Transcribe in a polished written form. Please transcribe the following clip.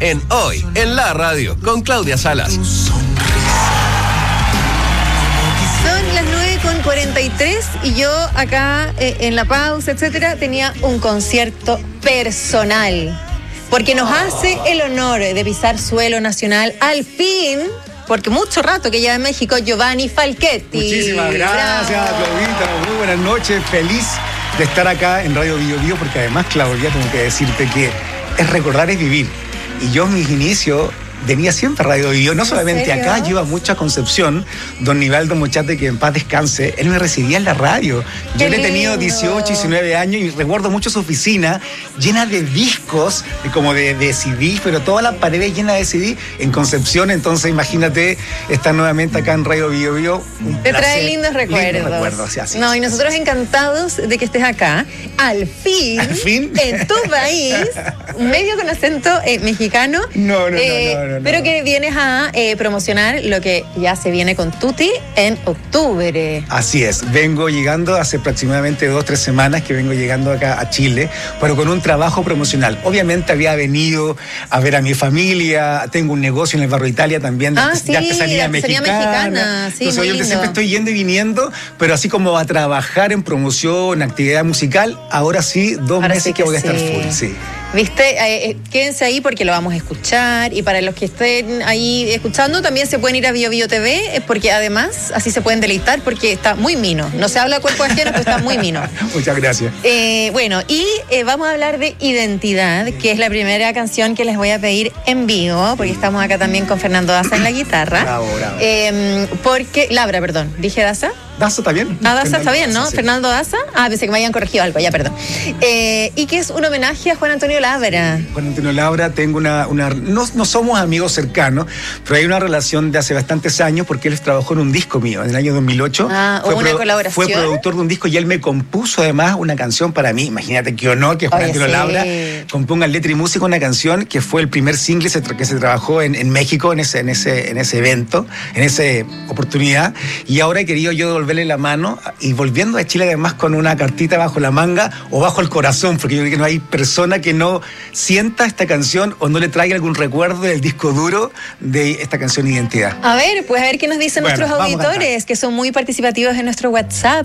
en Hoy en la Radio con Claudia Salas. Son las 9:43 y yo acá en la pausa, etcétera, tenía un concierto personal. Porque nos hace el honor de pisar suelo nacional al fin, porque mucho rato que lleva en México, Giovanni Falchetti. Muchísimas gracias, Claudita. Muy buenas noches. Feliz de estar acá en Radio Bio Bio, porque además, Claudia, tengo que decirte que es recordar es vivir. Y yo en mis inicios venía siempre a Radio Bio, no solamente acá, yo iba mucho a Concepción, don Nivaldo Mochate, que en paz descanse, él me recibía en la radio. Yo le he tenido 18, 19 años y recuerdo mucho su oficina llena de discos, como de CD, pero todas las paredes llenas de CD en Concepción. Entonces imagínate estar nuevamente acá en Radio Bio Bio. Te trae lindos recuerdos. Así no, y nosotros encantados de que estés acá, al fin, en tu país, medio con acento mexicano. No. Pero que vienes a promocionar lo que ya se viene con Tuti en octubre. Así es, vengo llegando hace aproximadamente 2-3 semanas que vengo llegando acá a Chile, pero con un trabajo promocional. Obviamente había venido a ver a mi familia, tengo un negocio en el barrio Italia también de artesanía mexicana. Sí, entonces yo siempre estoy yendo y viniendo, pero así como a trabajar en promoción, actividad musical, ahora sí, 2 meses que voy a estar full, sí. ¿Viste? Quédense ahí porque lo vamos a escuchar, y para los que estén ahí escuchando también se pueden ir a Bio Bio TV, porque además así se pueden deleitar porque está muy mino. No se habla cuerpo ajeno, pero está muy mino. Muchas gracias. Bueno, y vamos a hablar de Identidad, que es la primera canción que les voy a pedir en vivo, porque estamos acá también con Fernando Daza en la guitarra. Bravo. Labra, perdón. ¿Dije Daza? Daza está bien. Daza está bien, ¿no? Sí. Fernando Daza. Pensé que me habían corregido algo, ya, perdón. Y que es un homenaje a Juan Antonio Labra. Juan Antonio Labra, tengo no somos amigos cercanos, pero hay una relación de hace bastantes años porque él trabajó en un disco mío en el año 2008. ¿Hubo una colaboración? Fue productor de un disco y él me compuso además una canción para mí. Imagínate qué honor que Juan Antonio Labra componga letra y música una canción que fue el primer single que se trabajó en México en ese evento, en esa oportunidad. Y ahora he querido yo devolverle la mano y volviendo a Chile además con una cartita bajo la manga o bajo el corazón, porque yo creo que no hay persona que no sienta esta canción o no le traiga algún recuerdo del disco duro de esta canción Identidad. A ver qué nos dicen nuestros auditores, que son muy participativos en nuestro WhatsApp.